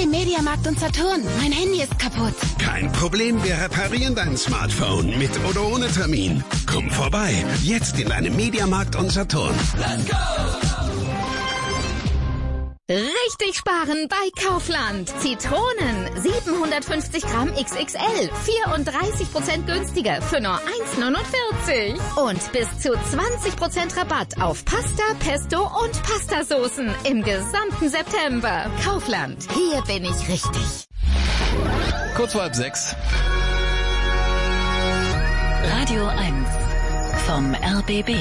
Hey, Mediamarkt und Saturn, mein Handy ist kaputt. Kein Problem, wir reparieren dein Smartphone mit oder ohne Termin. Komm vorbei, jetzt in deinem Mediamarkt und Saturn. Let's go! Richtig sparen bei Kaufland. Zitronen 750 Gramm XXL, 34% günstiger für nur 1,49. Und bis zu 20% Rabatt auf Pasta, Pesto und Pastasoßen im gesamten September. Kaufland, hier bin ich richtig. Kurz vor 5:30. Radio 1 vom RBB.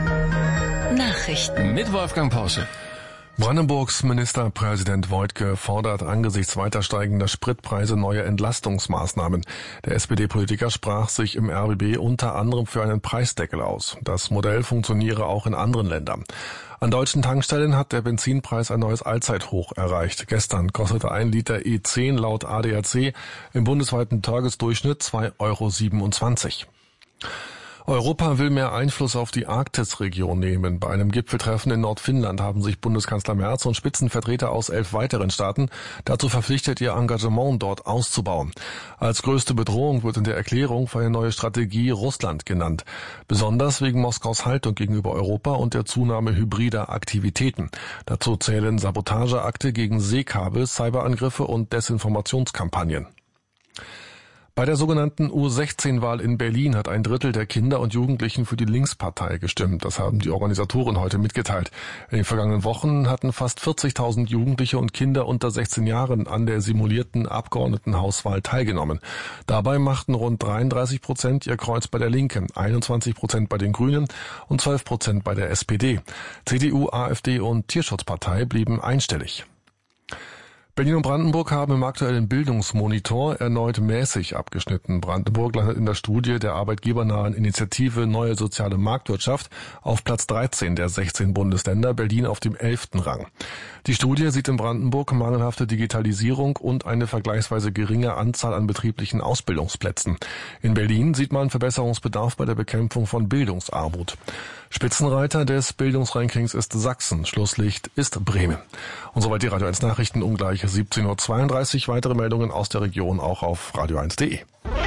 Nachrichten Mit Wolfgang Porsche. Brandenburgs Ministerpräsident Woidke fordert angesichts weiter steigender Spritpreise neue Entlastungsmaßnahmen. Der SPD-Politiker sprach sich im RBB unter anderem für einen Preisdeckel aus. Das Modell funktioniere auch in anderen Ländern. An deutschen Tankstellen hat der Benzinpreis ein neues Allzeithoch erreicht. Gestern kostete 1 Liter E10 laut ADAC im bundesweiten Tagesdurchschnitt 2,27 €. Europa will mehr Einfluss auf die Arktisregion nehmen. Bei einem Gipfeltreffen in Nordfinnland haben sich Bundeskanzler Merz und Spitzenvertreter aus 11 weiteren Staaten dazu verpflichtet, ihr Engagement dort auszubauen. Als größte Bedrohung wird in der Erklärung für eine neue Strategie Russland genannt. Besonders wegen Moskaus Haltung gegenüber Europa und der Zunahme hybrider Aktivitäten. Dazu zählen Sabotageakte gegen Seekabel, Cyberangriffe und Desinformationskampagnen. Bei der sogenannten U16-Wahl in Berlin hat 1/3 der Kinder und Jugendlichen für die Linkspartei gestimmt. Das haben die Organisatoren heute mitgeteilt. In den vergangenen Wochen hatten fast 40.000 Jugendliche und Kinder unter 16 Jahren an der simulierten Abgeordnetenhauswahl teilgenommen. Dabei machten rund 33% ihr Kreuz bei der Linken, 21% bei den Grünen und 12% bei der SPD. CDU, AfD und Tierschutzpartei blieben einstellig. Berlin und Brandenburg haben im aktuellen Bildungsmonitor erneut mäßig abgeschnitten. Brandenburg landet in der Studie der arbeitgebernahen Initiative Neue Soziale Marktwirtschaft auf Platz 13 der 16 Bundesländer, Berlin auf dem 11. Rang. Die Studie sieht in Brandenburg mangelhafte Digitalisierung und eine vergleichsweise geringe Anzahl an betrieblichen Ausbildungsplätzen. In Berlin sieht man Verbesserungsbedarf bei der Bekämpfung von Bildungsarmut. Spitzenreiter des Bildungsrankings ist Sachsen, Schlusslicht ist Bremen. Und soweit die Radio 1 Nachrichten um gleich 17:32 Uhr. Weitere Meldungen aus der Region auch auf radio1.de.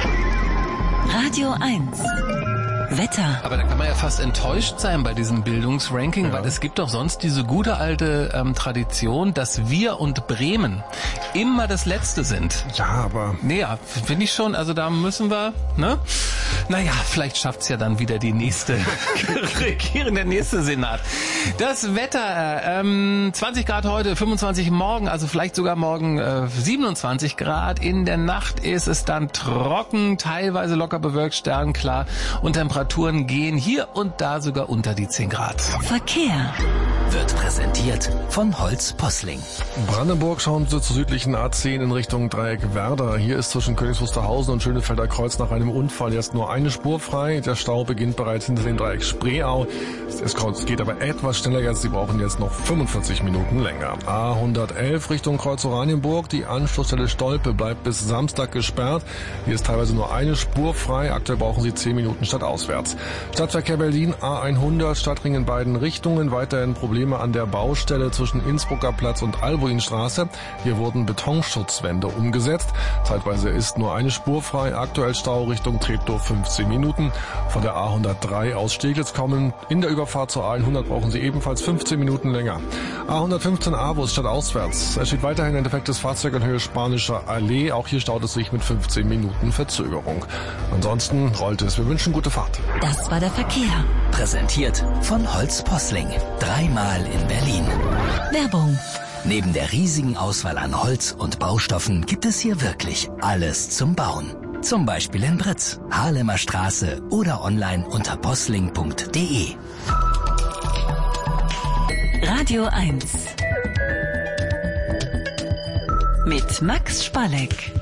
Radio 1 Wetter. Aber da kann man ja fast enttäuscht sein bei diesem Bildungsranking, weil es gibt doch sonst diese gute alte Tradition, dass wir und Bremen immer das Letzte sind. Ja, aber... Naja, finde ich schon, also da müssen wir, ne? Naja, vielleicht schafft's ja dann wieder die nächste Regierung, der nächste Senat. Das Wetter, 20 Grad heute, 25 morgen, also vielleicht sogar morgen 27 Grad. In der Nacht ist es dann trocken, teilweise locker bewölkt, sternklar und Temperaturen gehen hier und da sogar unter die 10 Grad. Verkehr Wird präsentiert von Holz Posling. Brandenburg schauen Sie zur südlichen A10 in Richtung Dreieck Werder. Hier ist zwischen Königs Wusterhausen und Schönefelder Kreuz nach einem Unfall jetzt nur eine Spur frei. Der Stau beginnt bereits hinter dem Dreieck Spreeau. Es geht aber etwas schneller jetzt. Sie brauchen jetzt noch 45 Minuten länger. A111 Richtung Kreuz Oranienburg. Die Anschlussstelle Stolpe bleibt bis Samstag gesperrt. Hier ist teilweise nur eine Spur frei. Aktuell brauchen Sie 10 Minuten statt auswärts. Stadtverkehr Berlin A100 Stadtring in beiden Richtungen. Weiterhin Probleme an der Baustelle zwischen Innsbrucker Platz und Albuinstraße. Hier wurden Betonschutzwände umgesetzt. Zeitweise ist nur eine Spur frei. Aktuell Stau Richtung Treptow 15 Minuten. Von der A103 aus Steglitz kommen. In der Überfahrt zur A100 brauchen Sie ebenfalls 15 Minuten länger. A115 Avus statt auswärts. Es steht weiterhin ein defektes Fahrzeug in Höhe Spanischer Allee. Auch hier staut es sich mit 15 Minuten Verzögerung. Ansonsten rollt es. Wir wünschen gute Fahrt. Das war der Verkehr. Präsentiert von Holz Posling. 3-mal in Berlin. Werbung. Neben der riesigen Auswahl an Holz und Baustoffen gibt es hier wirklich alles zum Bauen. Zum Beispiel in Britz, Haarlemer Straße oder online unter posling.de. Radio 1 mit Max Spalleck.